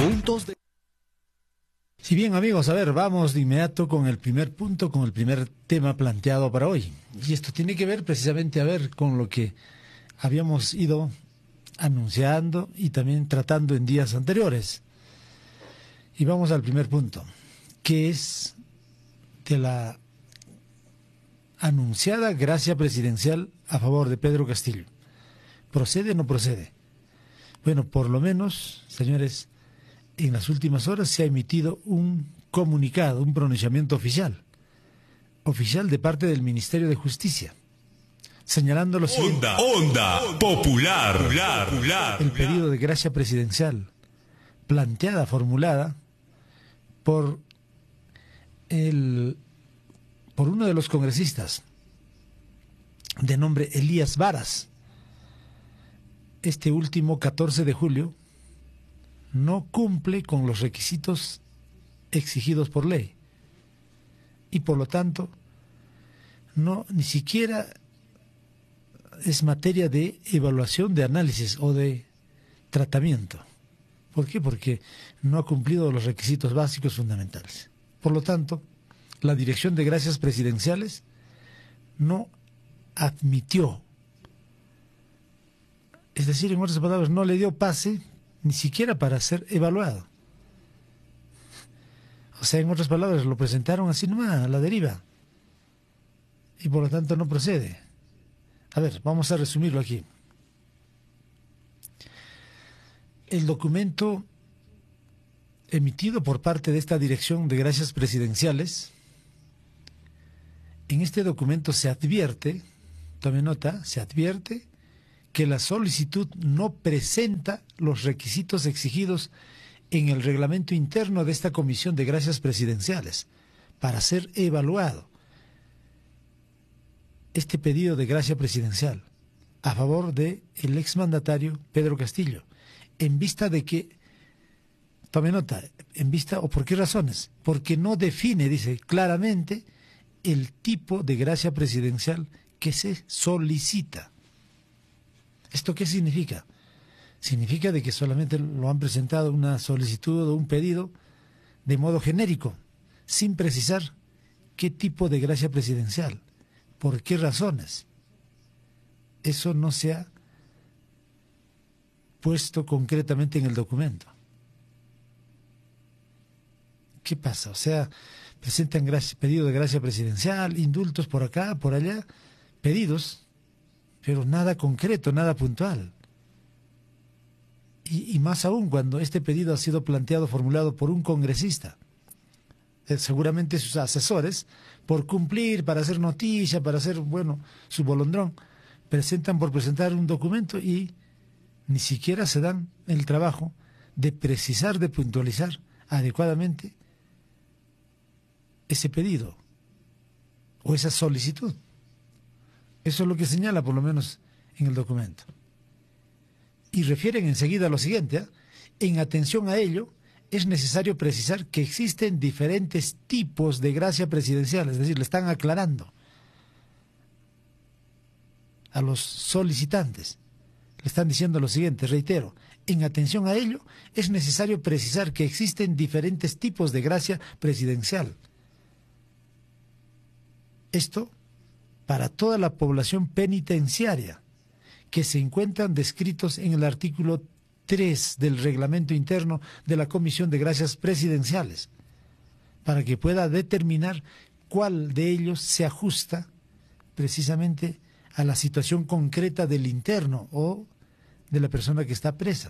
Puntos de... Si bien, amigos, a ver, vamos de inmediato con el primer punto, con el primer tema planteado para hoy. Y esto tiene que ver precisamente, a ver, con lo que habíamos ido anunciando y también tratando en días anteriores. Y vamos al primer punto, que es de la anunciada gracia presidencial a favor de Pedro Castillo. ¿Procede o no procede? Bueno, por lo menos, señores, en las últimas horas se ha emitido un comunicado, un pronunciamiento oficial de parte del Ministerio de Justicia, señalando lo siguiente. Onda popular. El pedido de gracia presidencial planteada, formulada por uno de los congresistas de nombre Elías Varas, este último 14 de julio, no cumple con los requisitos exigidos por ley y por lo tanto ni siquiera es materia de evaluación, de análisis o de tratamiento. ¿Por qué? Porque no ha cumplido los requisitos básicos fundamentales. Por lo tanto, la Dirección de Gracias Presidenciales no admitió, es decir, en otras palabras, no le dio pase ni siquiera para ser evaluado. O sea, en otras palabras, lo presentaron así nomás, a la deriva. Y por lo tanto no procede. A ver, vamos a resumirlo aquí. El documento emitido por parte de esta Dirección de Gracias Presidenciales, en este documento se advierte, tome nota, se advierte que la solicitud no presenta los requisitos exigidos en el reglamento interno de esta Comisión de Gracias Presidenciales para ser evaluado. Este pedido de gracia presidencial a favor del exmandatario Pedro Castillo, en vista de que, tome nota, en vista, ¿o por qué razones? Porque no define, dice claramente, el tipo de gracia presidencial que se solicita. ¿Esto qué significa? Significa de que solamente lo han presentado una solicitud o un pedido de modo genérico, sin precisar qué tipo de gracia presidencial, por qué razones. Eso no se ha puesto concretamente en el documento. ¿Qué pasa? O sea, presentan pedido de gracia presidencial, indultos por acá, por allá, pedidos, pero nada concreto, nada puntual. Y más aún cuando este pedido ha sido planteado, formulado por un congresista. Seguramente sus asesores, por cumplir, para hacer noticia, para hacer, bueno, su bolondrón, presentan por presentar un documento y ni siquiera se dan el trabajo de precisar, de puntualizar adecuadamente ese pedido o esa solicitud. Eso es lo que señala, por lo menos, en el documento. Y refieren enseguida lo siguiente, en atención a ello, es necesario precisar que existen diferentes tipos de gracia presidencial, es decir, le están aclarando a los solicitantes. Le están diciendo lo siguiente, reitero, en atención a ello, es necesario precisar que existen diferentes tipos de gracia presidencial. Esto para toda la población penitenciaria, que se encuentran descritos en el artículo 3 del reglamento interno de la Comisión de Gracias Presidenciales, para que pueda determinar cuál de ellos se ajusta precisamente a la situación concreta del interno o de la persona que está presa.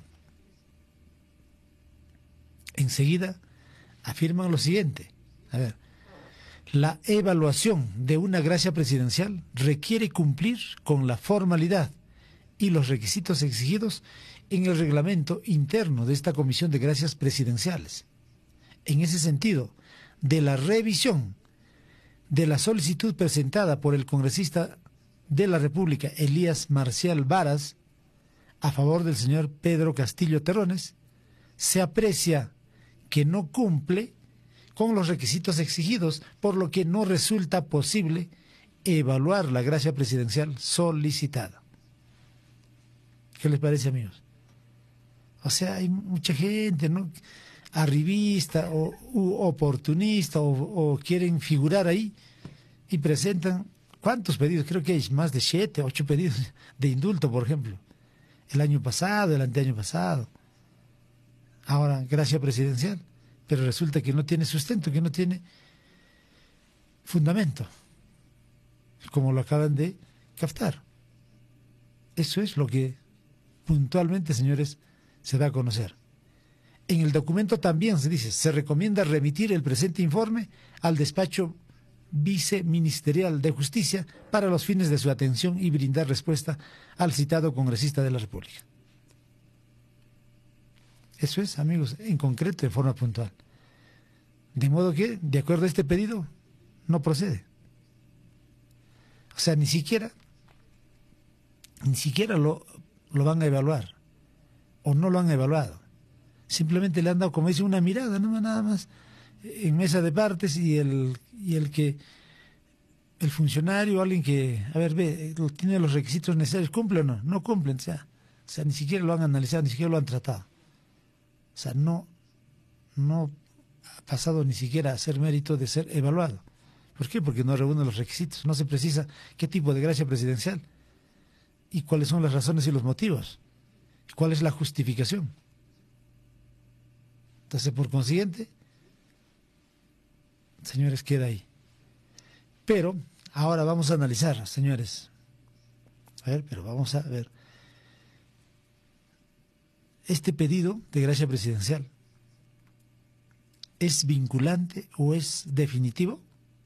Enseguida afirman lo siguiente, a ver, la evaluación de una gracia presidencial requiere cumplir con la formalidad y los requisitos exigidos en el reglamento interno de esta Comisión de Gracias Presidenciales. En ese sentido, de la revisión de la solicitud presentada por el congresista de la República, Elías Marcial Varas, a favor del señor Pedro Castillo Terrones, se aprecia que no cumple con los requisitos exigidos, por lo que no resulta posible evaluar la gracia presidencial solicitada. ¿Qué les parece, amigos? O sea, hay mucha gente, ¿no?, arribista o oportunista o quieren figurar ahí y presentan, ¿cuántos pedidos? Creo que hay más de 7, 8 pedidos de indulto, por ejemplo. El año pasado, el anteaño pasado. Ahora, gracia presidencial. Pero resulta que no tiene sustento, que no tiene fundamento, como lo acaban de captar. Eso es lo que puntualmente, señores, se da a conocer. En el documento también se dice, se recomienda remitir el presente informe al despacho viceministerial de Justicia para los fines de su atención y brindar respuesta al citado congresista de la República. Eso es, amigos, en concreto, de forma puntual. De modo que, de acuerdo a este pedido, no procede. O sea, ni siquiera lo van a evaluar, o no lo han evaluado. Simplemente le han dado, como dice, una mirada, no nada más, en mesa de partes, y el funcionario, alguien que, a ver, ve, tiene los requisitos necesarios, ¿cumple o no? No cumplen, o sea, ni siquiera lo han analizado, ni siquiera lo han tratado. O sea, no ha pasado ni siquiera a ser mérito de ser evaluado. ¿Por qué? Porque no reúne los requisitos, no se precisa qué tipo de gracia presidencial y cuáles son las razones y los motivos, cuál es la justificación. Entonces, por consiguiente, señores, queda ahí. Pero ahora vamos a analizar, señores. A ver, pero vamos a ver. Este pedido de gracia presidencial, ¿es vinculante o es definitivo?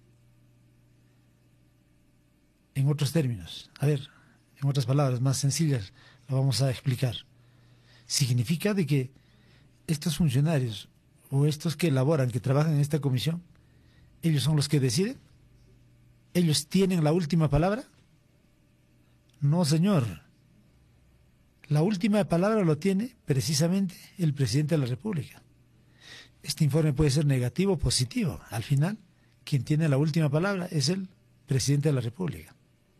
En otros términos, a ver, en otras palabras más sencillas, lo vamos a explicar. Significa de que estos funcionarios o estos que elaboran, que trabajan en esta comisión, ¿ellos son los que deciden? ¿Ellos tienen la última palabra? No, señor. La última palabra lo tiene precisamente el presidente de la República. Este informe puede ser negativo o positivo. Al final, quien tiene la última palabra es el presidente de la República.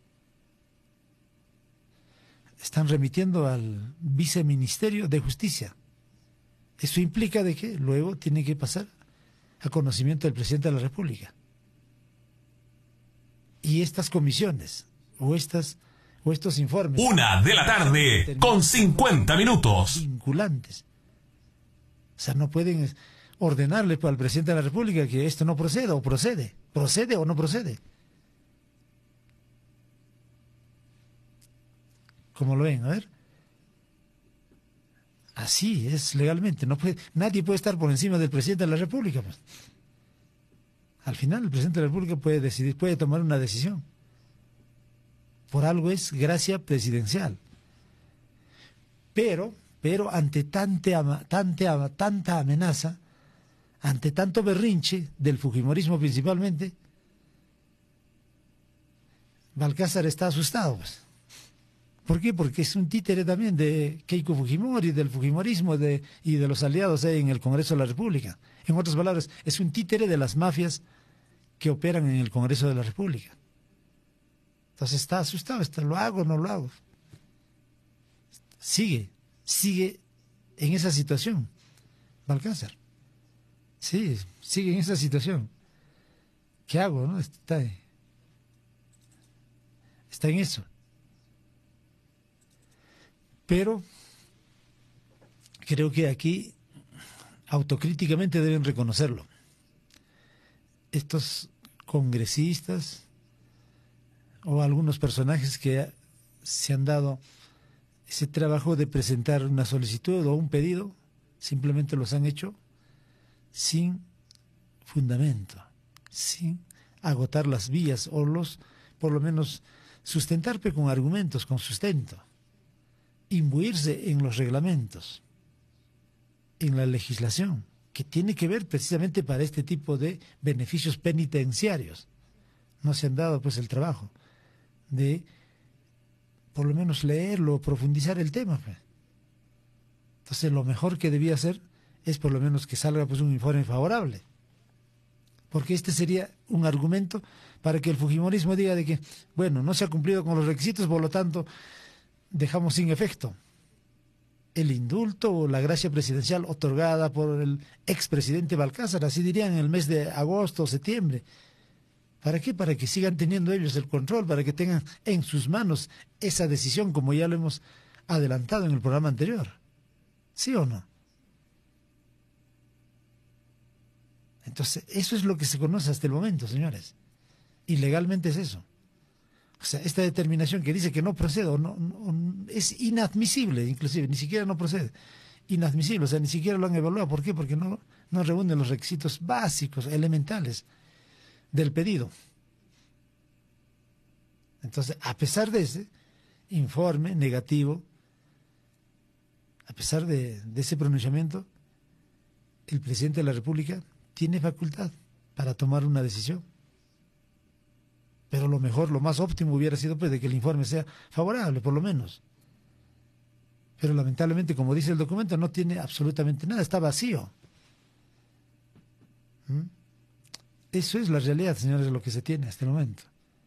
Están remitiendo al viceministerio de Justicia. Eso implica de que luego tiene que pasar a conocimiento del presidente de la República. Y estas comisiones o estos informes. 1:50 vinculantes. O sea, no pueden ordenarle al presidente de la República que esto no proceda o procede. ¿Procede o no procede? ¿Cómo lo ven? A ver. Así es legalmente. Nadie puede estar por encima del presidente de la República, pues. Al final, el presidente de la República puede decidir, puede tomar una decisión. Por algo es gracia presidencial. Pero ante tanta amenaza, ante tanto berrinche del fujimorismo principalmente, Balcázar está asustado, pues. ¿Por qué? Porque es un títere también de Keiko Fujimori, del fujimorismo y de los aliados en el Congreso de la República. En otras palabras, es un títere de las mafias que operan en el Congreso de la República. Entonces está asustado, ¿lo hago o no lo hago? Sigue en esa situación, Balcázar. Sí, sigue en esa situación. ¿Qué hago? ¿No? Está en eso. Pero creo que aquí autocríticamente deben reconocerlo. Estos congresistas o algunos personajes que se han dado ese trabajo de presentar una solicitud o un pedido, simplemente los han hecho sin fundamento, sin agotar las vías o por lo menos sustentarse con argumentos, con sustento, imbuirse en los reglamentos, en la legislación, que tiene que ver precisamente para este tipo de beneficios penitenciarios. No se han dado pues el trabajo de por lo menos leerlo, profundizar el tema. Entonces lo mejor que debía hacer es por lo menos que salga pues un informe favorable, porque este sería un argumento para que el fujimorismo diga de que, bueno, no se ha cumplido con los requisitos, por lo tanto dejamos sin efecto. el indulto o la gracia presidencial otorgada por el expresidente Balcázar, así dirían, en el mes de agosto o septiembre. ¿Para qué? Para que sigan teniendo ellos el control, para que tengan en sus manos esa decisión, como ya lo hemos adelantado en el programa anterior. ¿Sí o no? Entonces, eso es lo que se conoce hasta el momento, señores. Y legalmente es eso. O sea, esta determinación que dice que no procede o no, es inadmisible, inclusive, ni siquiera no procede. Inadmisible, o sea, ni siquiera lo han evaluado. ¿Por qué? Porque no reúne los requisitos básicos, elementales del pedido. Entonces, a pesar de ese informe negativo, a pesar de ese pronunciamiento, el presidente de la República tiene facultad para tomar una decisión. Pero lo mejor, lo más óptimo hubiera sido pues de que el informe sea favorable, por lo menos. Pero lamentablemente, como dice el documento, no tiene absolutamente nada, está vacío. Eso es la realidad, señores, de lo que se tiene hasta el momento.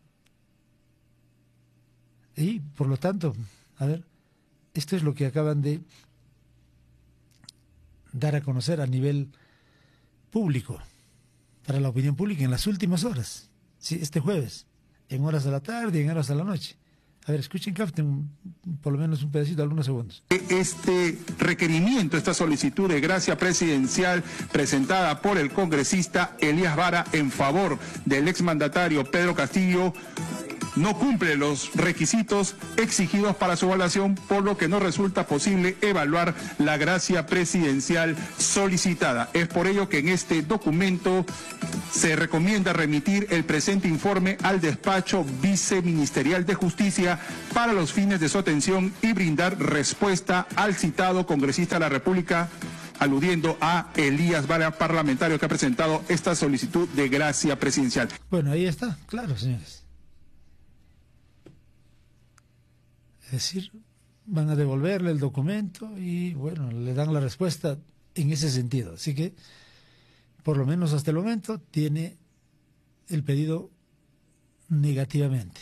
Y, por lo tanto, a ver, esto es lo que acaban de dar a conocer a nivel público, para la opinión pública, en las últimas horas, sí, este jueves, en horas de la tarde y en horas de la noche. A ver, escuchen, capten por lo menos un pedacito, algunos segundos. Este requerimiento, esta solicitud de gracia presidencial presentada por el congresista Elías Vara en favor del exmandatario Pedro Castillo no cumple los requisitos exigidos para su evaluación, por lo que no resulta posible evaluar la gracia presidencial solicitada. Es por ello que en este documento se recomienda remitir el presente informe al despacho viceministerial de Justicia para los fines de su atención y brindar respuesta al citado congresista de la República, aludiendo a Elías Vara, parlamentario que ha presentado esta solicitud de gracia presidencial. Bueno, ahí está, claro, señores. Es decir, van a devolverle el documento y, bueno, le dan la respuesta en ese sentido. Así que, por lo menos hasta el momento, tiene el pedido negativamente.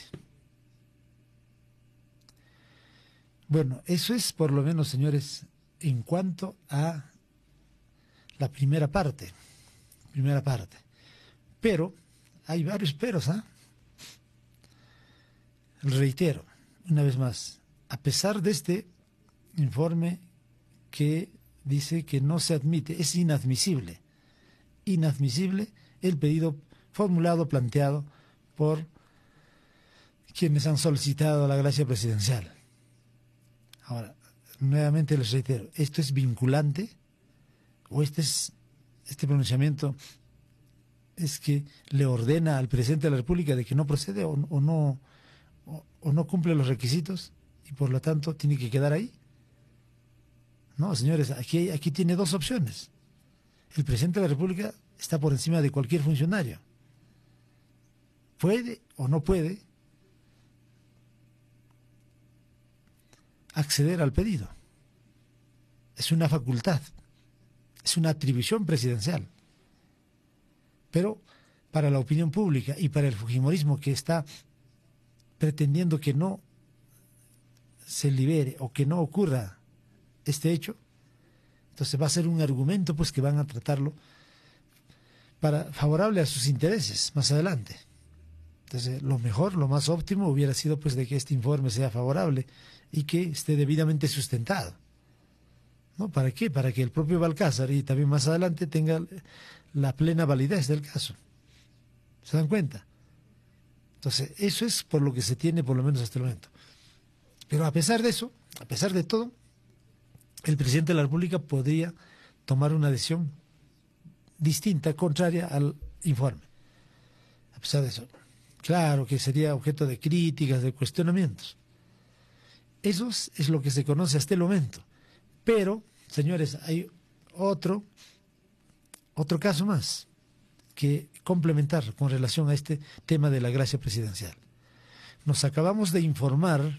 Bueno, eso es por lo menos, señores, en cuanto a la primera parte. Pero hay varios peros, ¿ah? Reitero, una vez más, a pesar de este informe que dice que no se admite, es inadmisible el pedido formulado, planteado por quienes han solicitado la gracia presidencial. Ahora, nuevamente les reitero, ¿esto es vinculante o este pronunciamiento es que le ordena al presidente de la República de que no procede o no cumple los requisitos y por lo tanto tiene que quedar ahí? No, señores, aquí tiene dos opciones. El presidente de la República está por encima de cualquier funcionario. Puede o no puede acceder al pedido. Es una facultad, es una atribución presidencial. Pero para la opinión pública y para el fujimorismo, que está pretendiendo que no se libere o que no ocurra este hecho, entonces va a ser un argumento pues que van a tratarlo favorable a sus intereses más adelante. Entonces lo mejor, lo más óptimo hubiera sido pues de que este informe sea favorable y que esté debidamente sustentado. ¿No? ¿Para qué? Para que el propio Balcázar y también más adelante tenga la plena validez del caso. ¿Se dan cuenta? Entonces, eso es por lo que se tiene, por lo menos hasta el momento. Pero a pesar de eso, a pesar de todo, el presidente de la República podría tomar una decisión distinta, contraria al informe. A pesar de eso, claro que sería objeto de críticas, de cuestionamientos. Eso es lo que se conoce hasta el momento. Pero, señores, hay otro caso más que complementar con relación a este tema de la gracia presidencial. Nos acabamos de informar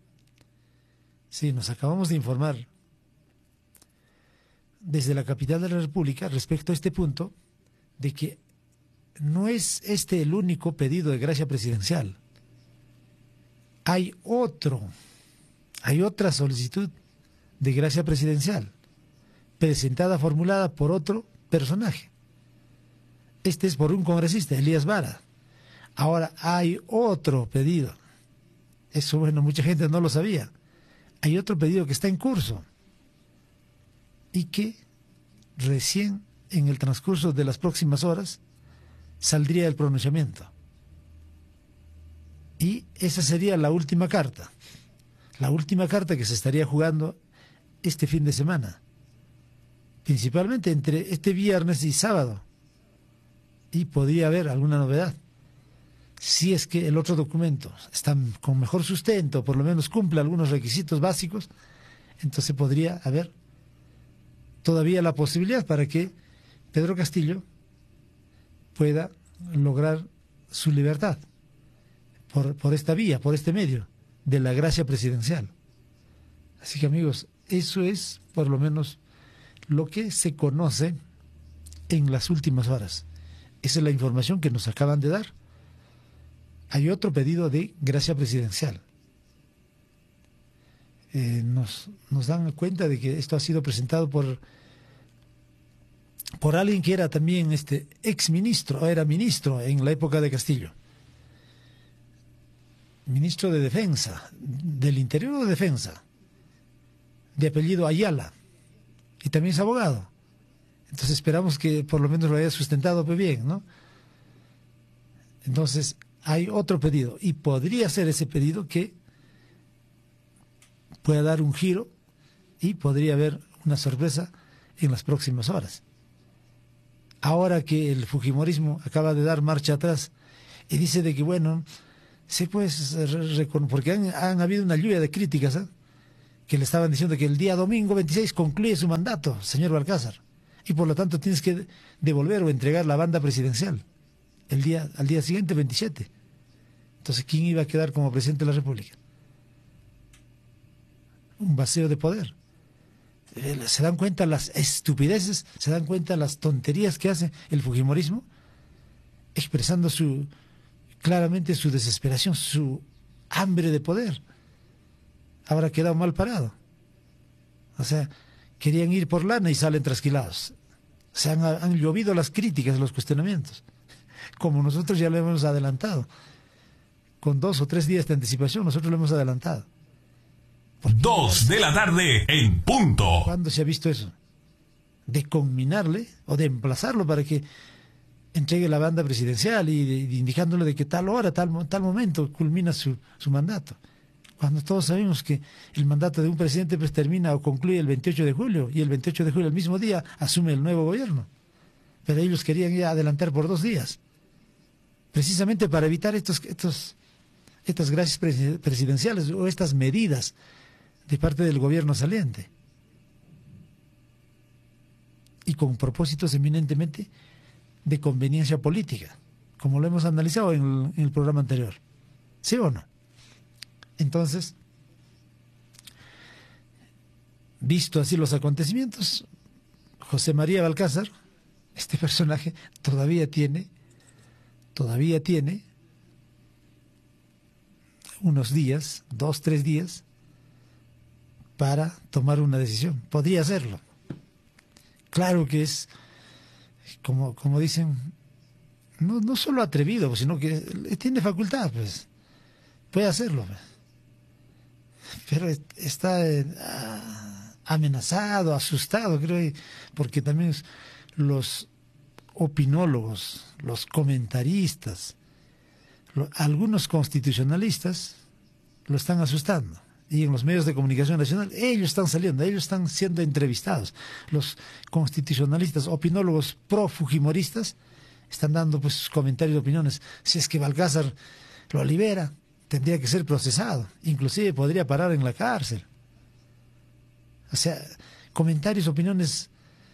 desde la capital de la República respecto a este punto, de que no es este el único pedido de gracia presidencial. Hay otra solicitud de gracia presidencial, presentada, formulada por otro personaje. Este es por un congresista, Elías Vara. Ahora hay otro pedido. Eso, bueno, mucha gente no lo sabía. Hay otro pedido que está en curso y que recién en el transcurso de las próximas horas saldría el pronunciamiento. Y esa sería la última carta que se estaría jugando este fin de semana, principalmente entre este viernes y sábado, y podría haber alguna novedad. Si es que el otro documento está con mejor sustento, por lo menos cumple algunos requisitos básicos, entonces podría haber todavía la posibilidad para que Pedro Castillo pueda lograr su libertad por esta vía, por este medio de la gracia presidencial. Así que, amigos, eso es por lo menos lo que se conoce en las últimas horas. Esa es la información que nos acaban de dar. Hay otro pedido de gracia presidencial. Nos dan cuenta de que esto ha sido presentado por alguien que era también ex ministro, o era ministro en la época de Castillo. Ministro de Defensa, del Interior o de Defensa, de apellido Ayala, y también es abogado. Entonces esperamos que por lo menos lo haya sustentado bien, ¿no? Entonces hay otro pedido, y podría ser ese pedido que pueda dar un giro y podría haber una sorpresa en las próximas horas. Ahora que el fujimorismo acaba de dar marcha atrás y dice de que, bueno, sí, pues, porque han habido una lluvia de críticas, ¿eh? Que le estaban diciendo que el día domingo 26 concluye su mandato, señor Balcázar, y por lo tanto tienes que devolver o entregar la banda presidencial al día siguiente, 27. Entonces, ¿quién iba a quedar como presidente de la República? Un vacío de poder. ¿Se dan cuenta las estupideces? ¿Se dan cuenta las tonterías que hace el fujimorismo? Expresando claramente su desesperación, su hambre de poder. Ahora ha quedado mal parado. O sea, querían ir por lana y salen trasquilados. Se han llovido las críticas, los cuestionamientos. Como nosotros ya lo hemos adelantado. Con 2 o 3 días de anticipación, nosotros lo hemos adelantado. 2 de la tarde en punto. ¿Cuándo se ha visto eso? De conminarle o de emplazarlo para que entregue la banda presidencial y indicándole de que tal hora, tal momento culmina su mandato. Cuando todos sabemos que el mandato de un presidente pues termina o concluye el 28 de julio y el 28 de julio, el mismo día, asume el nuevo gobierno. Pero ellos querían ya adelantar por 2 días, precisamente para evitar estas gracias presidenciales o estas medidas de parte del gobierno saliente, y con propósitos eminentemente de conveniencia política, como lo hemos analizado en el programa anterior. ¿Sí o no? Entonces, visto así los acontecimientos, José María Balcázar, este personaje, todavía tiene unos días, 2, 3 días, para tomar una decisión. Podría hacerlo. Claro que es, como dicen, no solo atrevido, sino que tiene facultad, pues. Puede hacerlo, pues. Pero está amenazado, asustado, creo, porque también los opinólogos, los comentaristas, algunos constitucionalistas lo están asustando. Y en los medios de comunicación nacional, ellos están saliendo, ellos están siendo entrevistados. Los constitucionalistas, opinólogos pro-fujimoristas, están dando pues sus comentarios y opiniones. Si es que Balcázar lo libera, tendría que ser procesado, inclusive podría parar en la cárcel. O sea, comentarios, opiniones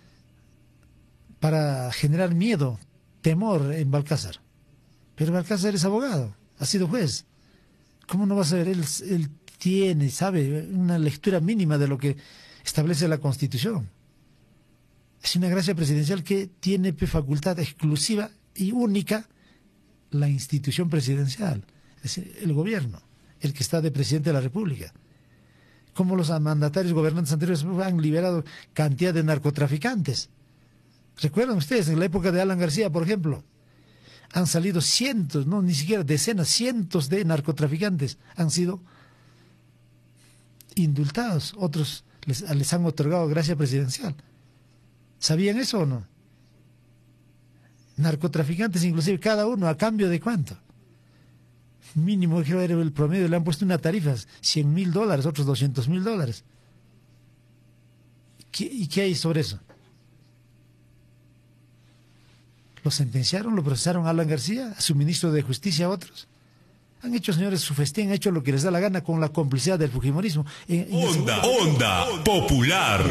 para generar miedo, temor en Balcázar. Pero Balcázar es abogado, ha sido juez. ¿Cómo no va a saber? Él sabe una lectura mínima de lo que establece la Constitución. Es una gracia presidencial que tiene facultad exclusiva y única la institución presidencial, es decir, el gobierno, el que está de presidente de la República. Como los mandatarios gobernantes anteriores han liberado cantidad de narcotraficantes. ¿Recuerdan ustedes? En la época de Alan García, por ejemplo, han salido cientos, no, ni siquiera decenas, cientos de narcotraficantes han sido indultados. Otros les han otorgado gracia presidencial. ¿Sabían eso o no? Narcotraficantes, inclusive, cada uno, ¿a cambio de cuánto? Mínimo, creo que era el promedio, le han puesto una tarifa, $100,000, otros $200,000. ¿Y qué hay sobre eso? Lo sentenciaron, lo procesaron a Alan García, a su ministro de Justicia, a otros. Han hecho, señores, su festín, han hecho lo que les da la gana con la complicidad del fujimorismo. Onda popular.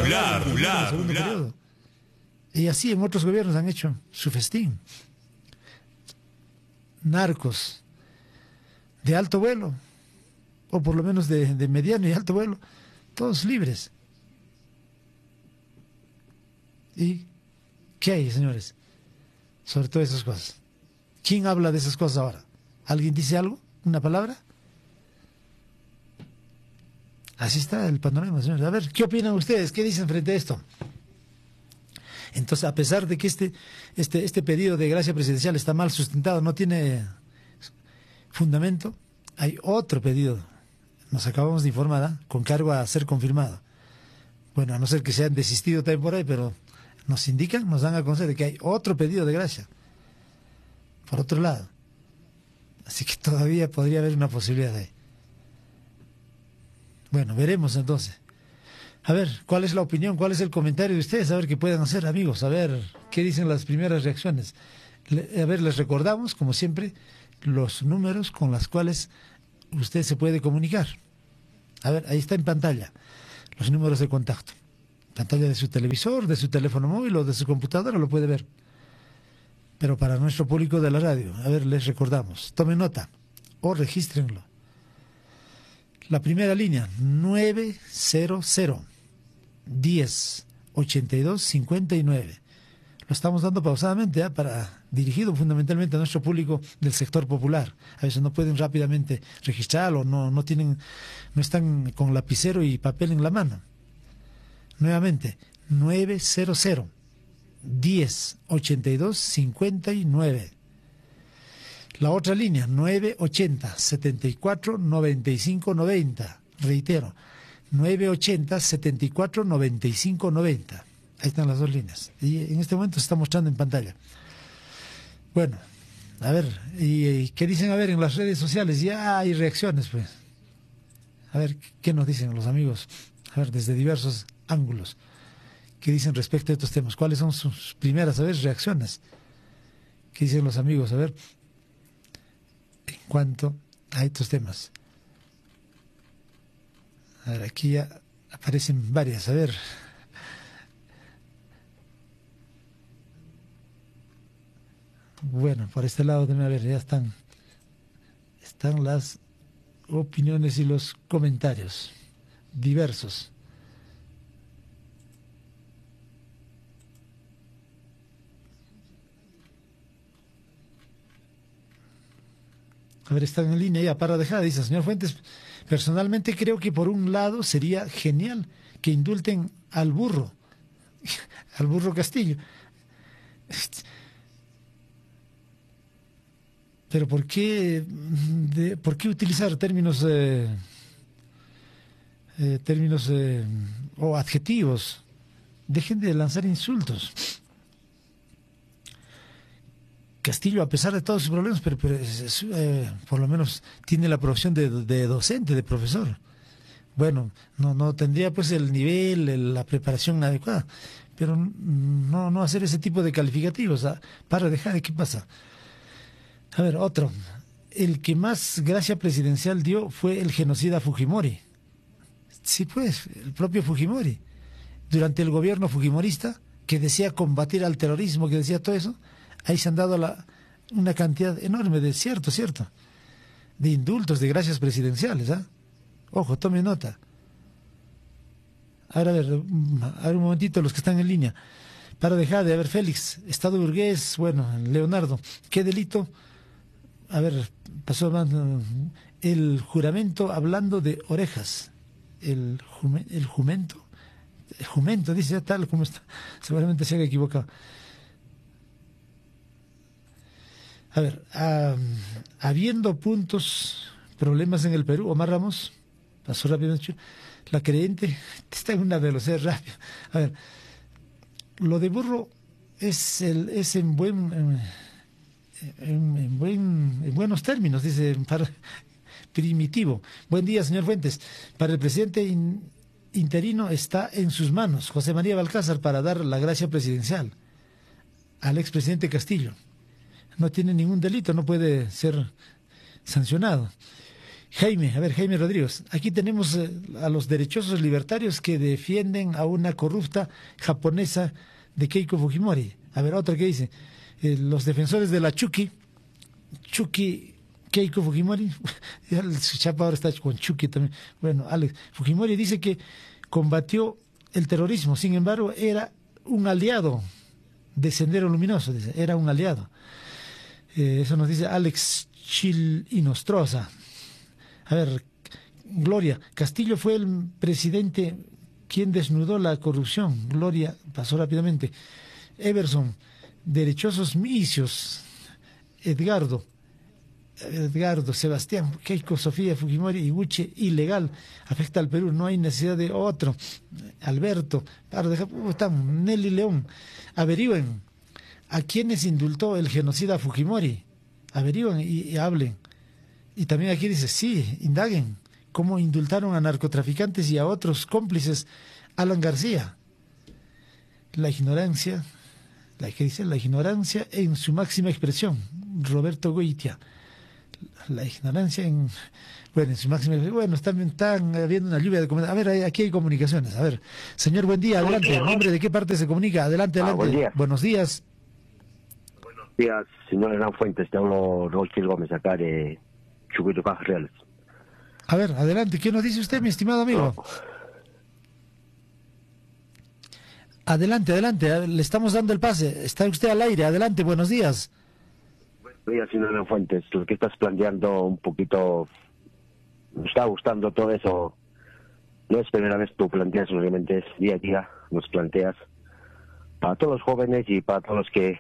Y así en otros gobiernos han hecho su festín. Narcos de alto vuelo, o por lo menos de mediano y alto vuelo, todos libres. ¿Y qué hay, señores, sobre todas esas cosas? ¿Quién habla de esas cosas ahora? ¿Alguien dice algo? ¿Una palabra? Así está el panorama, señores. A ver, ¿qué opinan ustedes? ¿Qué dicen frente a esto? Entonces, a pesar de que este pedido de gracia presidencial está mal sustentado, no tiene fundamento, hay otro pedido, nos acabamos de informar, ¿eh?, con cargo a ser confirmado. Bueno, a no ser que se han desistido también por ahí, pero nos indican, nos dan a conocer de que hay otro pedido de gracia por otro lado. Así que todavía podría haber una posibilidad ahí. Bueno, veremos entonces. A ver, ¿cuál es la opinión? ¿Cuál es el comentario de ustedes? A ver qué pueden hacer, amigos. A ver, ¿qué dicen las primeras reacciones? A ver, les recordamos, como siempre, los números con los cuales usted se puede comunicar. A ver, ahí está en pantalla, los números de contacto. Pantalla de su televisor, de su teléfono móvil o de su computadora, lo puede ver. Pero para nuestro público de la radio, a ver, les recordamos. Tomen nota o regístrenlo. La primera línea, 900-10-82-59. Lo estamos dando pausadamente, dirigido fundamentalmente a nuestro público del sector popular. A veces no pueden rápidamente registrarlo, no están con lapicero y papel en la mano. Nuevamente, 900-10-82-59. La otra línea, 980-74-95-90. Reitero, 980-74-95-90. Ahí están las dos líneas. Y en este momento se está mostrando en pantalla. Bueno, a ver, ¿y qué dicen? A ver, en las redes sociales ya hay reacciones, pues. A ver, ¿qué nos dicen los amigos? A ver, desde diversos ángulos. ¿Qué dicen respecto a estos temas? ¿Cuáles son sus primeras, a ver, reacciones? ¿Qué dicen los amigos? A ver, en cuanto a estos temas. A ver, aquí ya aparecen varias. A ver. Bueno, por este lado también, a ver, ya están las opiniones y los comentarios diversos. A ver, están en línea ya para dejar, dice señor Fuentes. Personalmente creo que por un lado sería genial que indulten al burro Castillo. Pero ¿por qué utilizar términos o adjetivos? Dejen de lanzar insultos. Castillo, a pesar de todos sus problemas, pero por lo menos tiene la profesión de docente, de profesor. Bueno, no tendría pues el nivel, la preparación adecuada, pero no hacer ese tipo de calificativos. Para dejar, ¿qué pasa? A ver, otro. El que más gracia presidencial dio fue el genocida Fujimori. Sí, pues, el propio Fujimori. Durante el gobierno fujimorista, que decía combatir al terrorismo, que decía todo eso, ahí se han dado una cantidad enorme de, cierto, de indultos, de gracias presidenciales. Ojo, tome nota. Ahora, a ver un momentito, los que están en línea. Para dejar de, a ver, Félix, Estado burgués, bueno, Leonardo, ¿qué delito? A ver, pasó el juramento hablando de orejas. el jumento. El jumento, dice tal como está. Seguramente se ha equivocado. A ver, habiendo problemas en el Perú, Omar Ramos, pasó rápidamente, la creyente está en una velocidad rápida. A ver, lo de Burro es en buenos términos, dice, primitivo. Buen día, señor Fuentes. Para el presidente interino está en sus manos, José María Balcázar, para dar la gracia presidencial al expresidente Castillo. No tiene ningún delito, no puede ser sancionado. Jaime Rodríguez, aquí tenemos a los derechosos libertarios que defienden a una corrupta japonesa de Keiko Fujimori. A ver, otra que dice, los defensores de la Chucky Keiko Fujimori, su chapa ahora está con Chucky también. Bueno, Alex Fujimori dice que combatió el terrorismo, sin embargo, era un aliado de Sendero Luminoso, dice, era un aliado. Eso nos dice Alex Chil Inostroza. A ver, Gloria, Castillo fue el presidente quien desnudó la corrupción. Gloria, pasó rápidamente. Everson, derechosos misios. Edgardo, Sebastián, Keiko, Sofía, Fujimori, Iguche, ilegal, afecta al Perú, no hay necesidad de otro. Alberto, Nelly León, averigüen a quienes indultó el genocida Fujimori, averigüen y hablen. Y también aquí dice, sí, indaguen cómo indultaron a narcotraficantes y a otros cómplices. Alan García, la ignorancia en su máxima expresión. Roberto Goitia, la ignorancia en su máxima expresión. Bueno, están habiendo una lluvia de comentarios. A ver, aquí hay comunicaciones. A ver, señor, buen día, adelante. ¿Nombre de qué parte se comunica? Adelante. Buen día. Buenos días. Buenos días, señor Hernán Fuentes. Te hablo Rochel Gómez, acá de Chucuito, Cajas Reales. A ver, adelante. ¿Qué nos dice usted, mi estimado amigo? No. Adelante, le estamos dando el pase. Está usted al aire, adelante, buenos días. Buenos días, señor Hernán Fuentes. Lo que estás planteando un poquito, me está gustando todo eso. No es primera vez tú planteas, obviamente es día a día, nos planteas para todos los jóvenes y para todos los que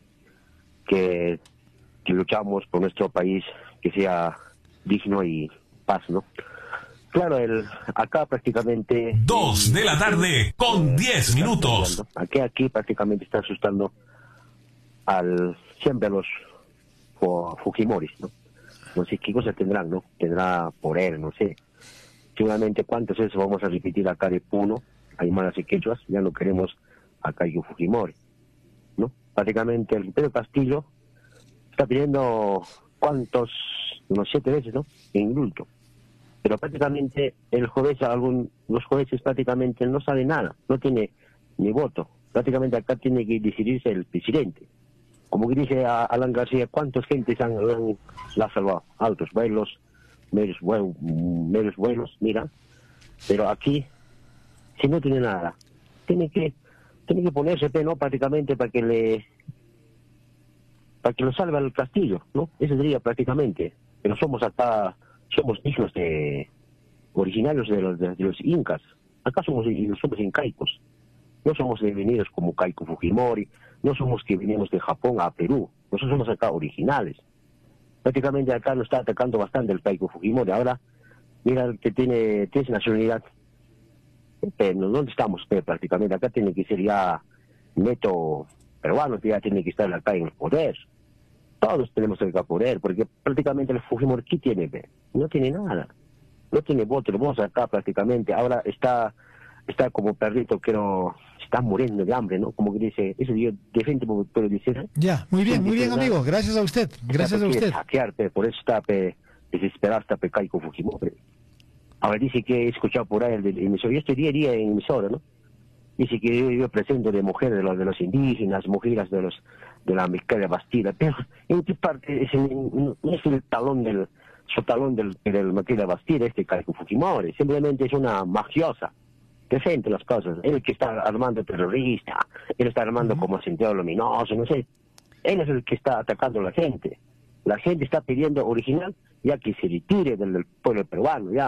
luchamos por nuestro país, que sea digno y paz, ¿no? Claro, acá prácticamente... 2 de la tarde con 10 minutos. Aquí prácticamente está asustando siempre a los Fujimoris, ¿no? No sé qué cosas tendrán, ¿no? Tendrá poder, no sé. Seguramente cuántas veces vamos a repetir acá de Puno, Aymaras y Quechuas, ya no queremos a Keiko Fujimori, ¿no? Prácticamente el Pedro Castillo está pidiendo unos 7 veces, ¿no? En indulto. Pero prácticamente los jueces prácticamente no saben nada, no tiene ni voto. Prácticamente acá tiene que decidirse el presidente. Como que dice Alan García, ¿cuántas gentes la han salvado? Altos vuelos, medios vuelos, mira. Pero aquí, si no tiene nada, tiene que ponerse, ¿no? Prácticamente para que lo salve al Castillo, ¿no? Ese sería prácticamente. Pero somos hijos originarios de los incas. Acá somos incaicos. No somos venidos como Keiko Fujimori, no somos que venimos de Japón a Perú. Nosotros somos acá originales. Prácticamente acá nos está atacando bastante el Keiko Fujimori. Ahora, mira que tiene nacionalidad. Pero ¿dónde estamos? Prácticamente acá tiene que ser ya neto peruano, que ya tiene que estar acá en el poder. Todos tenemos el poder, porque prácticamente el Fujimori, ¿qué tiene? No tiene nada. No tiene voto, lo vamos acá prácticamente. Ahora está como perrito que no está muriendo de hambre, ¿no? Como que dice, eso yo de frente puedo decir. Ya, muy bien, amigo. Gracias a usted. Gracias a usted. Hackearte, por eso está desesperado, está Keiko Fujimori. Ahora dice que he escuchado por ahí el emisor. Yo estoy día a día en emisora, ¿no? Dice que yo presento de mujeres, de los indígenas, mujeres de la Micaela Bastida, pero en qué parte no es el talón del Micaela Bastida, Keiko Fujimori, simplemente es una mafiosa, presente las cosas, él que está armando terrorista, él está armando como Sendero Luminoso, no sé, él es el que está atacando a la gente está pidiendo original, ya que se retire del pueblo peruano, ya,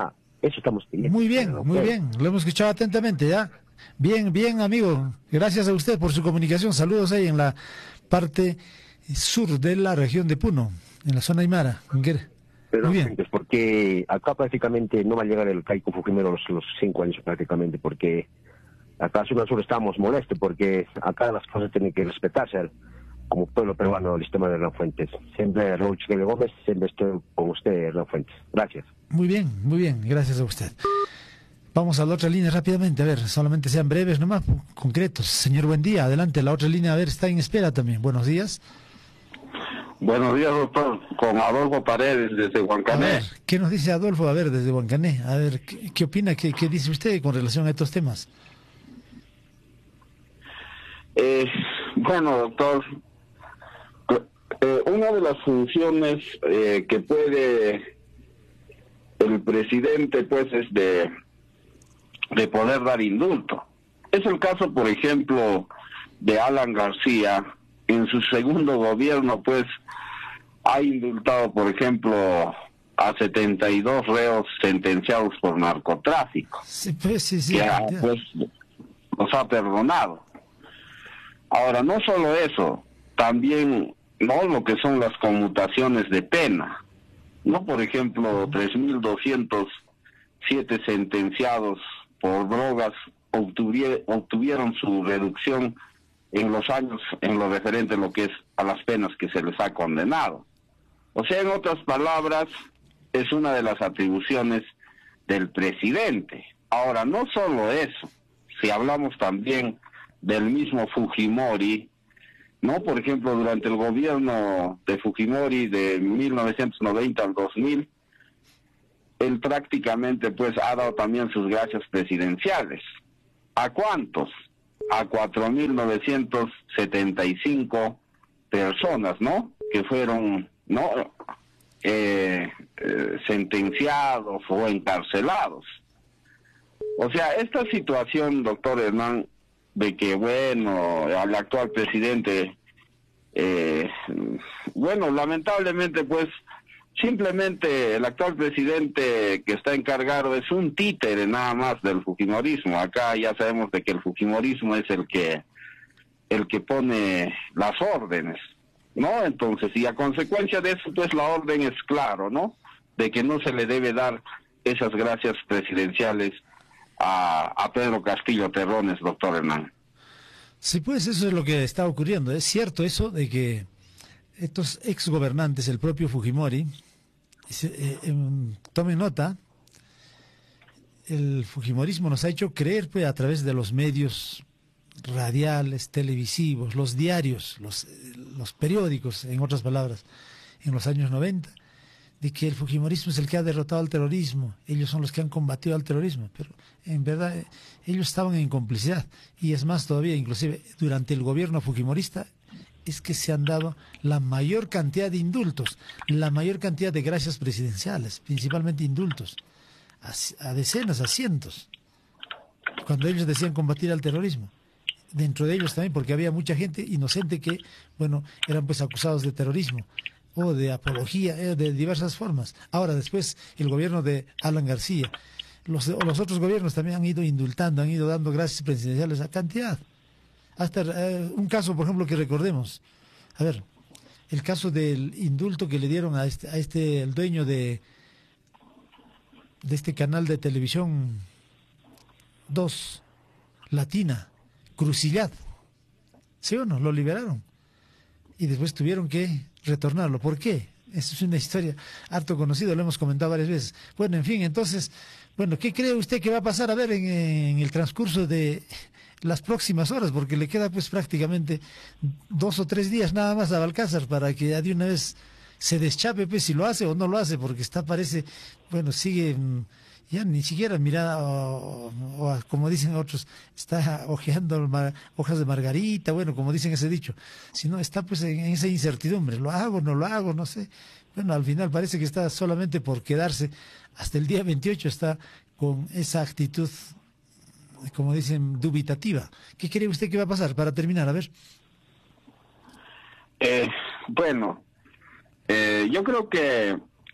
Eso estamos pidiendo. Muy bien, muy bien. Lo hemos escuchado atentamente, ¿ya? Bien, bien, amigo. Gracias a usted por su comunicación. Saludos ahí en la parte sur de la región de Puno, en la zona Aymara. Pero muy bien. porque acá prácticamente no va a llegar el Keiko Fujimori los 5 años prácticamente, porque acá en Zona Sur estamos molestos, porque acá las cosas tienen que respetarse como pueblo peruano, el sistema de Hernán Fuentes. Siempre Raúl Chiquel Gómez, siempre estoy con usted, Hernán Fuentes. Gracias. Muy bien, gracias a usted. Vamos a la otra línea rápidamente, a ver, solamente sean breves nomás, concretos. Señor, buen día, adelante, la otra línea, a ver, está en espera también. Buenos días. Buenos días, doctor, con Adolfo Paredes desde Huancané. A ver, ¿qué nos dice Adolfo? A ver, desde Huancané, a ver, ¿qué opina, qué dice usted con relación a estos temas? Bueno, doctor, una de las funciones que puede el presidente, pues, es de poder dar indulto. Es el caso, por ejemplo, de Alan García. En su segundo gobierno, pues, ha indultado, por ejemplo, a 72 reos sentenciados por narcotráfico. Sí, pues, sí. Que, pues, los ha perdonado. Ahora, no solo eso, también no lo que son las conmutaciones de pena. No, por ejemplo, 3.207 sentenciados por drogas obtuvieron su reducción en los años en lo referente a lo que es a las penas que se les ha condenado. O sea, en otras palabras, es una de las atribuciones del presidente. Ahora, no solo eso, si hablamos también del mismo Fujimori, ¿no? Por ejemplo, durante el gobierno de Fujimori de 1990 al 2000, él prácticamente pues ha dado también sus gracias presidenciales. ¿A cuántos? A 4.975 personas, ¿no? Que fueron, ¿no? Sentenciados o encarcelados. O sea, esta situación, doctor Hernán, de que, bueno, al actual presidente, bueno, lamentablemente, pues, simplemente el actual presidente que está encargado es un títere nada más del fujimorismo. Acá ya sabemos de que el fujimorismo es el que pone las órdenes, ¿no? Entonces, y a consecuencia de eso, pues la orden es claro, ¿no? De que no se le debe dar esas gracias presidenciales a Pedro Castillo Terrones, doctor Hernán. Sí, pues eso es lo que está ocurriendo. Es cierto eso de que estos exgobernantes, el propio Fujimori, tomen nota, el fujimorismo nos ha hecho creer, pues, a través de los medios radiales, televisivos, los diarios, los periódicos, en otras palabras, en los años 90, de que el fujimorismo es el que ha derrotado al terrorismo, ellos son los que han combatido al terrorismo, pero en verdad ellos estaban en complicidad, y es más todavía, inclusive durante el gobierno fujimorista, es que se han dado la mayor cantidad de indultos, la mayor cantidad de gracias presidenciales, principalmente indultos, a decenas, a cientos, cuando ellos decían combatir al terrorismo. Dentro de ellos también, porque había mucha gente inocente que, bueno, eran pues acusados de terrorismo o de apología, de diversas formas. Ahora, después, el gobierno de Alan García, los otros gobiernos también han ido indultando, han ido dando gracias presidenciales a cantidad. Hasta un caso, por ejemplo, que recordemos. A ver, el caso del indulto que le dieron a el dueño de este canal de televisión 2, Latina, Crucillat. ¿Sí o no? Lo liberaron. Y después tuvieron que retornarlo. ¿Por qué? Esa es una historia harto conocida, lo hemos comentado varias veces. Bueno, en fin, entonces, bueno, ¿qué cree usted que va a pasar, a ver, en el transcurso de las próximas horas? Porque le queda pues prácticamente 2 o 3 días nada más a Balcázar para que ya de una vez se deschape, pues, si lo hace o no lo hace, porque parece, bueno, sigue ya ni siquiera mira, o como dicen otros, está hojeando hojas de margarita, bueno, como dicen ese dicho, sino está pues en esa incertidumbre, lo hago, no lo hago, no sé. Bueno, al final parece que está solamente por quedarse, hasta el día 28 está con esa actitud, como dicen, dubitativa. ¿Qué cree usted que va a pasar? Para terminar, a ver. Bueno, yo creo que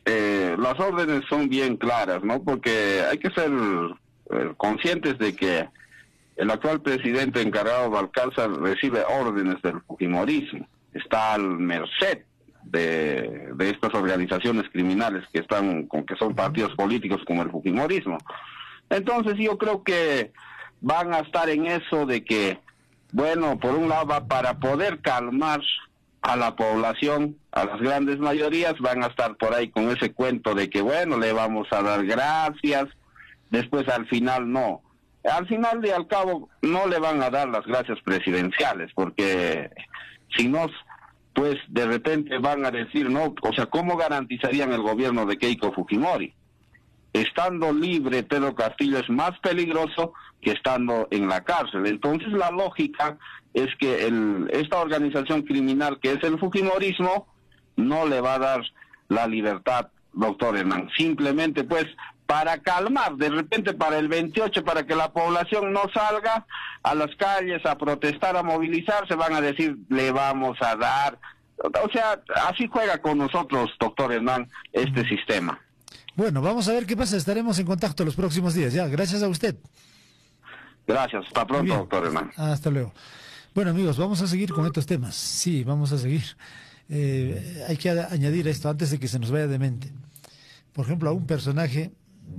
las órdenes son bien claras, ¿no? Porque hay que ser conscientes de que el actual presidente encargado Balcázar recibe órdenes del fujimorismo, está al merced de estas organizaciones criminales que son partidos políticos como el fujimorismo. Entonces yo creo que van a estar en eso de que, bueno, por un lado, para poder calmar a la población, a las grandes mayorías, van a estar por ahí con ese cuento de que, bueno, le vamos a dar gracias, después al final no. Al final y al cabo no le van a dar las gracias presidenciales, porque si no, pues de repente van a decir, no, o sea, ¿cómo garantizarían el gobierno de Keiko Fujimori? Estando libre, Pedro Castillo es más peligroso que estando en la cárcel. Entonces la lógica es que esta organización criminal que es el fujimorismo no le va a dar la libertad, doctor Hernán, simplemente pues para calmar, de repente para el 28, para que la población no salga a las calles a protestar, a movilizarse, van a decir, le vamos a dar. O sea, así juega con nosotros, doctor Hernán, este sistema. Bueno, vamos a ver qué pasa, estaremos en contacto los próximos días, ya, gracias a usted. Gracias, hasta pronto, doctor Hernán. Hasta luego. Bueno, amigos, vamos a seguir con estos temas, sí, vamos a seguir. Hay que añadir esto antes de que se nos vaya de mente. Por ejemplo, a un personaje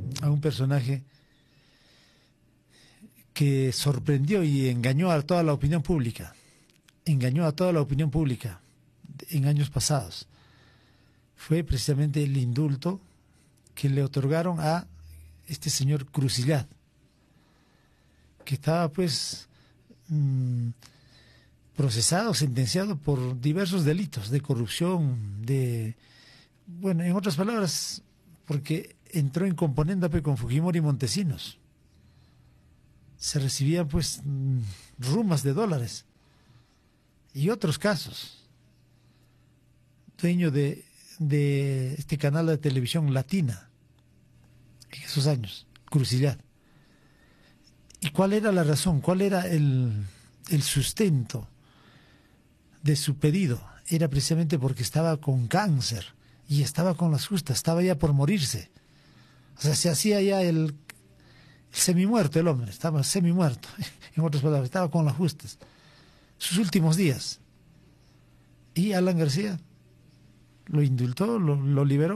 que sorprendió y engañó a toda la opinión pública, en años pasados, fue precisamente el indulto que le otorgaron a este señor Crucillat, que estaba pues procesado, sentenciado por diversos delitos de corrupción, bueno, en otras palabras, porque entró en componenda con Fujimori y Montesinos. Se recibían pues rumas de dólares y otros casos. Dueño de este canal de televisión Latina en esos años, Crucillat. ¿Y cuál era la razón? ¿Cuál era el sustento de su pedido? Era precisamente porque estaba con cáncer y estaba con las justas, estaba ya por morirse. O sea, se hacía ya el semimuerto el hombre, estaba semimuerto, en otras palabras, estaba con las justas. Sus últimos días. Y Alan García lo indultó, lo liberó.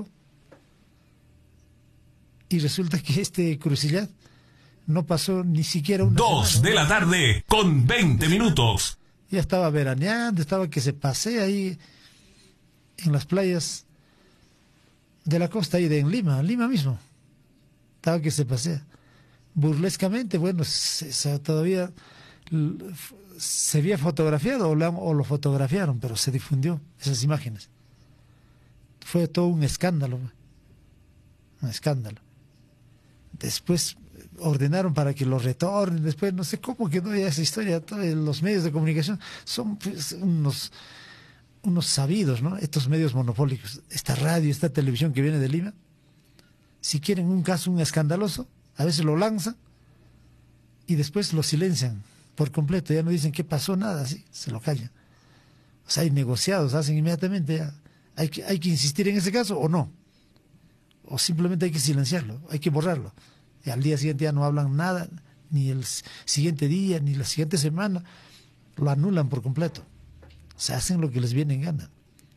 Y resulta que este Crucillat no pasó ni siquiera una 2 semana. de la tarde con 20 minutos. Ya estaba veraneando, estaba que se pasea ahí en las playas de la costa ahí en Lima mismo. Estaba que se pasea. Burlescamente, bueno, todavía se había fotografiado o lo fotografiaron, pero se difundió esas imágenes. Fue todo un escándalo. Un escándalo. Después ordenaron para que lo retornen, después no sé cómo quedó ya esa historia. Los medios de comunicación son pues, unos sabidos, ¿no? Estos medios monopólicos, esta radio, esta televisión que viene de Lima, si quieren un caso, un escandaloso, a veces lo lanzan y después lo silencian por completo, ya no dicen qué pasó, nada, así, se lo callan. O sea, hay negociados, hacen inmediatamente, ya. Hay que insistir en ese caso o no, o simplemente hay que silenciarlo, hay que borrarlo. Y al día siguiente ya no hablan nada, ni el siguiente día, ni la siguiente semana, lo anulan por completo. O sea, hacen lo que les viene en gana.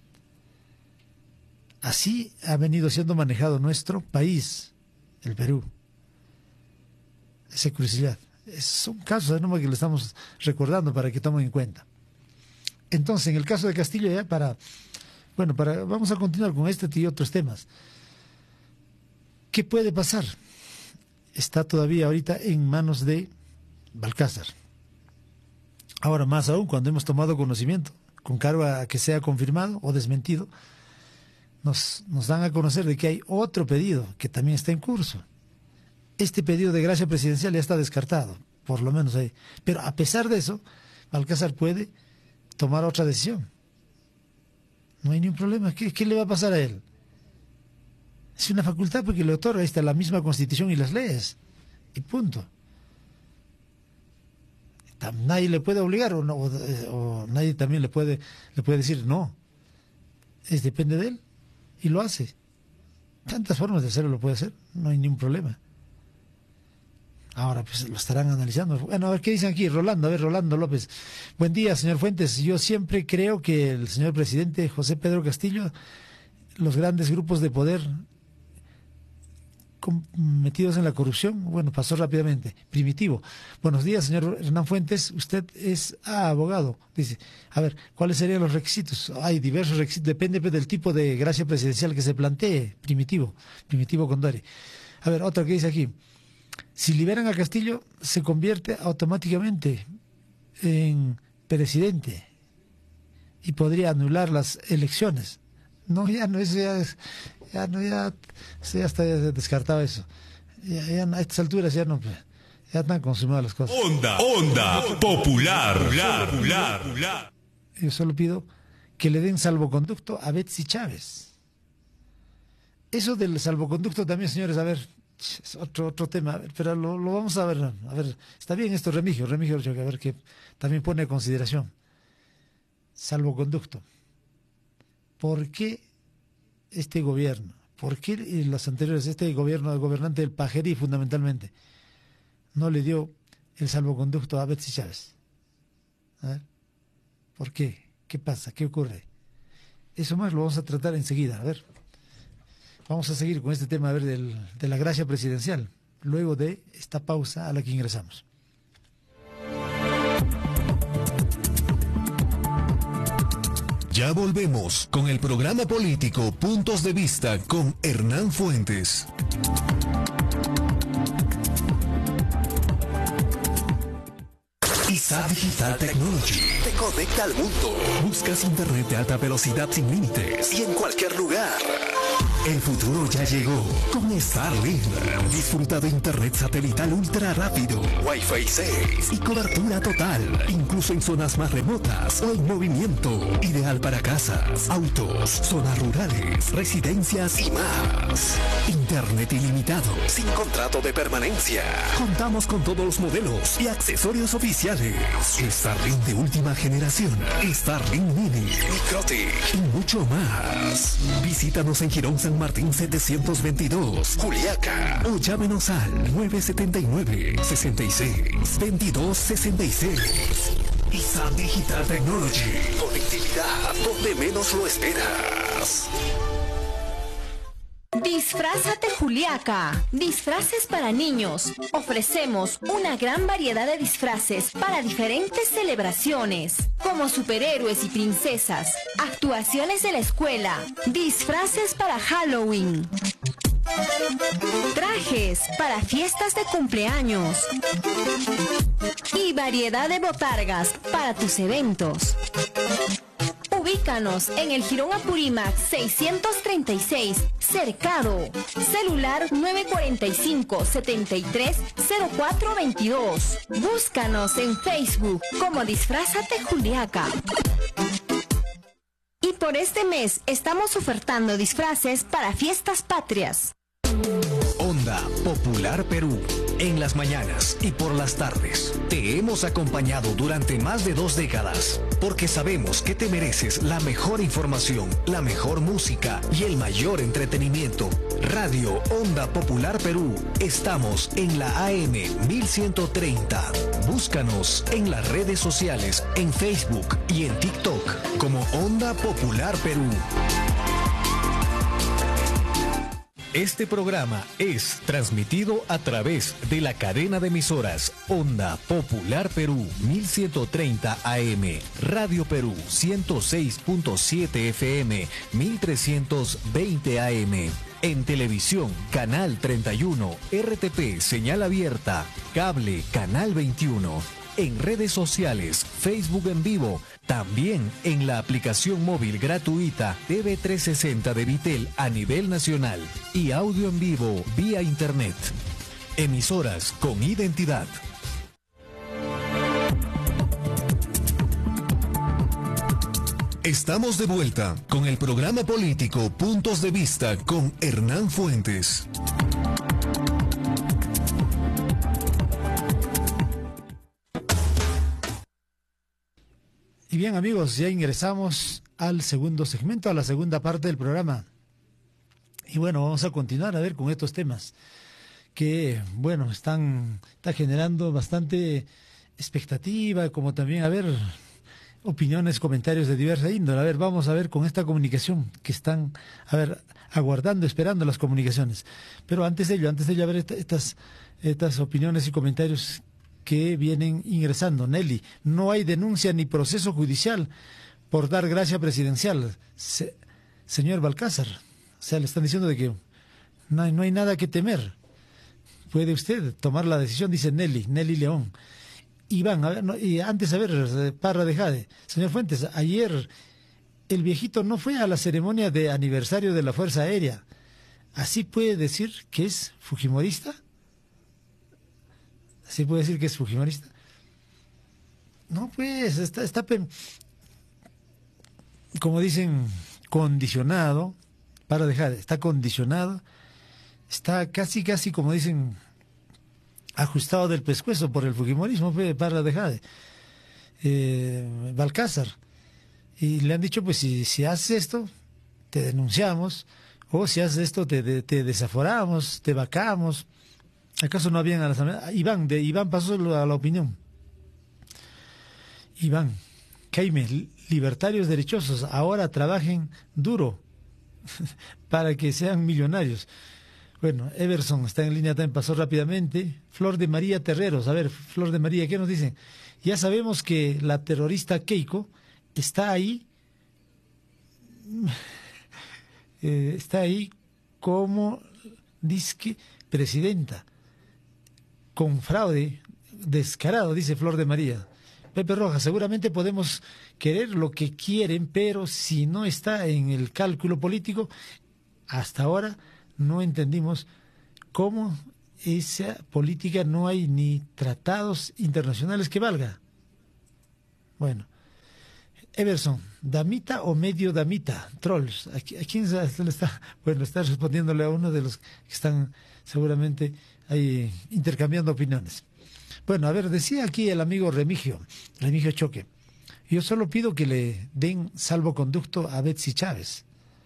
Así ha venido siendo manejado nuestro país, el Perú. Ese Crucillat. Son casos que le estamos recordando para que tomen en cuenta. Entonces, en el caso de Castillo, ya vamos a continuar con este y otros temas. ¿Qué puede pasar? Está todavía ahorita en manos de Balcázar. Ahora, más aún, cuando hemos tomado conocimiento, con cargo a que sea confirmado o desmentido, nos dan a conocer de que hay otro pedido que también está en curso. Este pedido de gracia presidencial ya está descartado, por lo menos ahí. Pero a pesar de eso, Balcázar puede tomar otra decisión. No hay ningún problema. ¿Qué le va a pasar a él? Es una facultad porque le otorga la misma Constitución y las leyes. Y punto. Nadie le puede obligar o nadie también le puede decir no. Depende de él y lo hace. Tantas formas de hacerlo lo puede hacer, no hay ningún problema. Ahora pues lo estarán analizando. Bueno, a ver qué dicen aquí. Rolando, a ver, Rolando López. Buen día, señor Fuentes. Yo siempre creo que el señor presidente José Pedro Castillo, los grandes grupos de poder metidos en la corrupción, bueno, pasó rápidamente. Primitivo. Buenos días, señor Hernán Fuentes. Usted es abogado. Dice, a ver, ¿cuáles serían los requisitos? Hay diversos requisitos, depende del tipo de gracia presidencial que se plantee. Primitivo Condori. A ver, otra que dice aquí. Si liberan a Castillo, se convierte automáticamente en presidente y podría anular las elecciones. No, ya no, eso ya está descartado eso. Ya a estas alturas ya están consumadas las cosas. Onda popular. Yo solo pido que le den salvoconducto a Betsy Chávez. Eso del salvoconducto también, señores, a ver, es otro tema, a ver, pero lo vamos a ver. A ver, está bien esto, Remigio, a ver, que también pone a consideración. Salvoconducto. ¿Por qué este gobierno? ¿Por qué los anteriores, el gobernante del Pajerí fundamentalmente, no le dio el salvoconducto a Betsy Chávez? A ver, ¿por qué? ¿Qué pasa? ¿Qué ocurre? Eso más lo vamos a tratar enseguida. A ver, vamos a seguir con este tema, a ver, de la gracia presidencial, luego de esta pausa a la que ingresamos. Ya volvemos con el programa político Puntos de Vista con Hernán Fuentes. ISA Digital Technology te conecta al mundo. Buscas internet de alta velocidad sin límites y en cualquier lugar. El futuro ya llegó con Starlink. Disfruta de internet satelital ultra rápido, Wi-Fi 6 y cobertura total, incluso en zonas más remotas o en movimiento. Ideal para casas, autos, zonas rurales, residencias y más. Internet ilimitado, sin contrato de permanencia. Contamos con todos los modelos y accesorios oficiales. Starlink de última generación, Starlink Mini, Microtic y mucho más. Visítanos en Girón San Martín 722, Juliaca, o llámenos al 979-66-2266. ISA Digital Technology, conectividad donde menos lo esperas. Disfrázate Juliaca. Disfraces para niños. Ofrecemos una gran variedad de disfraces para diferentes celebraciones, como superhéroes y princesas, actuaciones de la escuela, disfraces para Halloween, trajes para fiestas de cumpleaños y variedad de botargas para tus eventos. Ubícanos en el Jirón Apurímac 636, Cercado. Celular 945-730422. Búscanos en Facebook como Disfrázate Juliaca. Y por este mes estamos ofertando disfraces para fiestas patrias. Onda Popular Perú. En las mañanas y por las tardes. Te hemos acompañado durante más de 2 décadas, porque sabemos que te mereces la mejor información, la mejor música y el mayor entretenimiento. Radio Onda Popular Perú. Estamos en la AM 1130. Búscanos en las redes sociales, en Facebook y en TikTok como Onda Popular Perú. Este programa es transmitido a través de la cadena de emisoras Onda Popular Perú 1130 AM, Radio Perú 106.7 FM 1320 AM. En televisión, Canal 31, RTP, señal abierta, cable, Canal 21. En redes sociales, Facebook en vivo, también en la aplicación móvil gratuita TV360 de Vitel a nivel nacional y audio en vivo vía internet. Emisoras con identidad. Estamos de vuelta con el programa político Puntos de Vista con Hernán Fuentes. Y bien, amigos, ya ingresamos al segundo segmento, a la segunda parte del programa. Y bueno, vamos a continuar a ver con estos temas que, bueno, está generando bastante expectativa, como también, a ver, opiniones, comentarios de diversa índole. A ver, vamos a ver con esta comunicación que están, a ver, aguardando, esperando las comunicaciones. Pero antes de ello, a ver estas opiniones y comentarios que vienen ingresando. Nelly, no hay denuncia ni proceso judicial por dar gracia presidencial. Señor Balcázar, o sea, le están diciendo de que no hay nada que temer. Puede usted tomar la decisión, dice Nelly León. Iván, a ver, y antes, a ver, Parra de Jade. Señor Fuentes, ayer el viejito no fue a la ceremonia de aniversario de la Fuerza Aérea. ¿Así puede decir que es fujimorista? ¿Así puede decir que es fujimorista? No, pues, está como dicen, condicionado. Parra de Jade, está condicionado. Está casi, como dicen, ajustado del pescuezo por el fujimorismo, Parra de Jade. Balcázar. Y le han dicho, pues si haces esto, te denunciamos, o si haces esto, te desaforamos, te vacamos. ¿Acaso no habían a la asamblea? Iván pasó a la opinión. Iván, Jaime, libertarios derechosos, ahora trabajen duro para que sean millonarios. Bueno, Everson está en línea, también pasó rápidamente. Flor de María Terreros, a ver, Flor de María, ¿qué nos dicen? Ya sabemos que la terrorista Keiko está ahí, como disque presidenta, con fraude descarado, dice Flor de María. Pepe Rojas, seguramente podemos querer lo que quieren, pero si no está en el cálculo político, hasta ahora no entendimos cómo esa política no hay ni tratados internacionales que valga. Bueno, Everson, ¿damita o medio damita? Trolls. ¿A quién se le está? Bueno, está respondiéndole a uno de los que están seguramente ahí intercambiando opiniones. Bueno, a ver, decía aquí el amigo Remigio Choque, yo solo pido que le den salvoconducto a Betsy Chávez.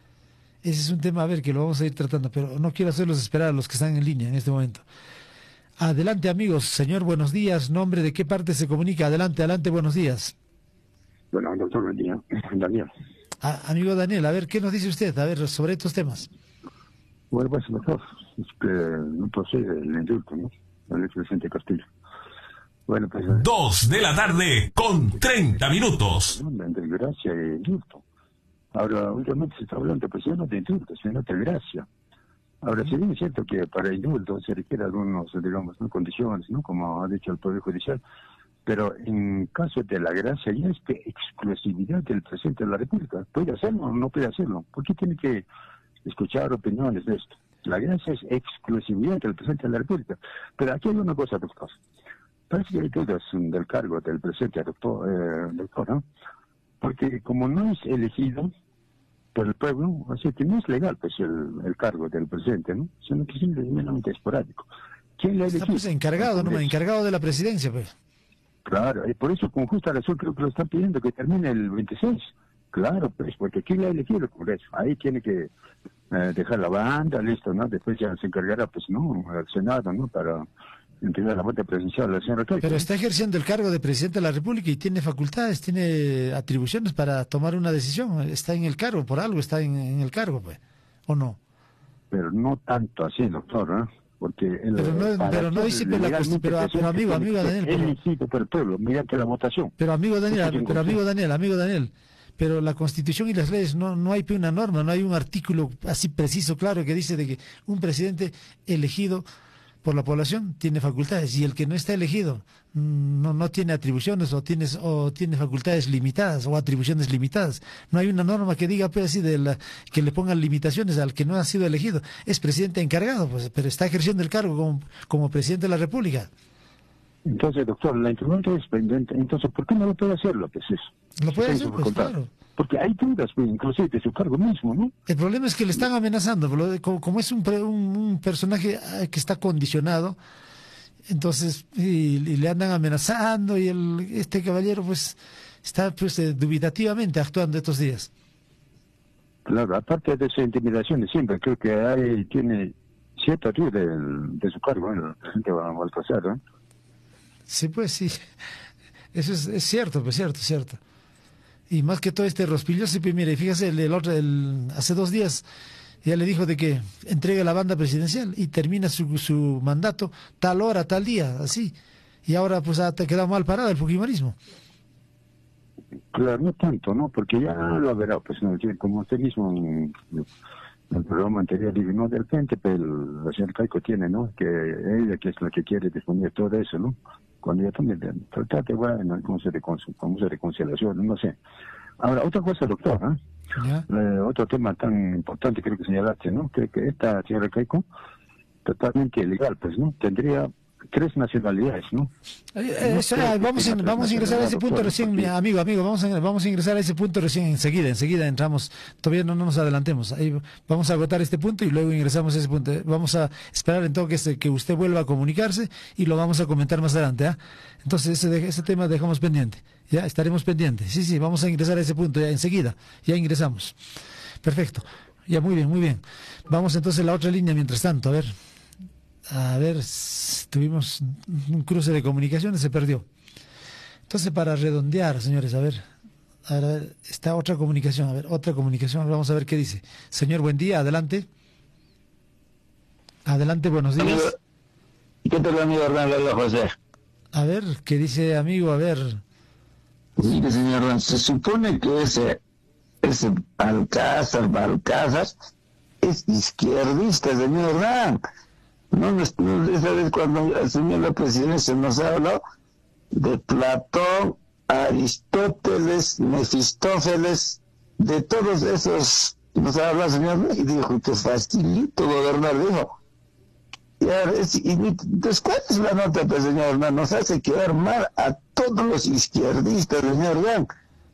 Ese es un tema, a ver, que lo vamos a ir tratando, pero no quiero hacerlos esperar a los que están en línea en este momento. Adelante, amigos. Señor, buenos días. ¿Nombre de qué parte se comunica? Adelante, buenos días. Bueno, doctor, buen día. Daniel. Amigo Daniel, a ver, ¿qué nos dice usted? A ver, sobre estos temas. Bueno, pues mejor es que no procede el indulto, ¿no? El expresidente Castillo. Bueno, pues... 2 de la tarde con 30 minutos. De gracia e indulto. Ahora, últimamente se está hablando, pues ya no de indulto, sino de gracia. Ahora, si bien es cierto que para indulto se requiere algunos, digamos, ¿no?, condiciones, ¿no?, como ha dicho el Poder Judicial, pero en caso de la gracia ya es de exclusividad del presidente de la República. ¿Puede hacerlo o no puede hacerlo? ¿Por qué tiene que escuchar opiniones de esto? La gracia es exclusividad del presidente de la República. Pero aquí hay una cosa, doctor. Parece que hay dudas del cargo del presidente, doctor, ¿no? Porque como no es elegido por el pueblo, así que no es legal pues el cargo del presidente, ¿no? Sino que simplemente esporádico. ¿Quién le ha elegido? Está pues encargado de la presidencia, pues. Claro, y por eso con justa razón creo que lo están pidiendo que termine el 26. Claro, pues, porque ¿quién le ha elegido el Congreso? Ahí tiene que dejar la banda, listo, ¿no? Después ya se encargará, pues, ¿no?, al Senado, ¿no?, para entregar la vuelta presidencial a la señora Keiko. Pero está ejerciendo el cargo de presidente de la República y tiene facultades, tiene atribuciones para tomar una decisión. Está en el cargo, por algo está en el cargo, pues, ¿o no? Pero no tanto así, doctor, ¿eh? Porque pero no dice pero amigo Daniel, elegido por el pueblo mediante la votación. Pero amigo Daniel, pero la Constitución y las leyes no hay una norma, no hay un artículo así preciso, claro, que dice de que un presidente elegido por la población tiene facultades y el que no está elegido no tiene atribuciones o tiene facultades limitadas o atribuciones limitadas. No hay una norma que diga pues así que le pongan limitaciones al que no ha sido elegido. Es presidente encargado, pues, pero está ejerciendo el cargo como presidente de la República. Entonces, doctor, la interrogante es pendiente. Entonces, ¿por qué no lo puede hacer, López? Lo puede hacer, pues, claro. Porque hay dudas, pues, inclusive de su cargo mismo, ¿no? El problema es que le están amenazando, como es un personaje que está condicionado, entonces y le andan amenazando y este caballero pues está pues dubitativamente actuando estos días. Claro, aparte de esa intimidación de siempre, creo que ahí tiene cierto río de su cargo, el presidente Baltasar, ¿no? Sí, pues sí. Eso es cierto, pues cierto. Y más que todo este rospillo, sí, pues mire, fíjese, hace 2 días ya le dijo de que entregue la banda presidencial y termina su mandato tal hora, tal día, así. Y ahora pues ha quedado mal parado el fujimorismo. Claro, no tanto, ¿no? Porque ya lo verá, pues, ¿no? Como usted mismo en el programa anterior dijo, no, de repente, pero la señora Keiko tiene, ¿no? Que ella que es la que quiere disponer todo eso, ¿no? Cuando ya también trate, bueno, cómo se reconciliación, no sé. Ahora, otra cosa, doctor, otro tema tan importante creo que señalaste, ¿no? Que esta señora Keiko, totalmente ilegal, pues, ¿no? Tendría 3 nacionalidades, ¿no? Vamos a ingresar a ese punto recién, amigo, vamos a ingresar a ese punto recién, enseguida entramos, todavía no nos adelantemos, ahí vamos a agotar este punto y luego ingresamos a ese punto, vamos a esperar entonces que usted vuelva a comunicarse y lo vamos a comentar más adelante, ¿ah? Entonces ese tema dejamos pendiente, ya estaremos pendientes, sí, vamos a ingresar a ese punto ya enseguida, ya ingresamos, perfecto, ya muy bien, vamos entonces a la otra línea mientras tanto, a ver, tuvimos un cruce de comunicaciones, se perdió. Entonces, para redondear, señores, a ver, está otra comunicación, vamos a ver qué dice. Señor, buen día, adelante. Adelante, buenos días. ¿Qué tal, amigo Hernán José? A ver, ¿qué dice, amigo? A ver. Mire, señor Hernán, se supone que ese Balcázar es izquierdista, señor Hernán. No, esa vez cuando asumió la presidencia nos habló de Platón, Aristóteles, Mefistófeles, de todos esos nos habla, señor, y dijo que facilito gobernar, dijo. Entonces, ¿cuál es la nota, pues, señor Hernán? Nos hace quedar mal a todos los izquierdistas, señor Hernán.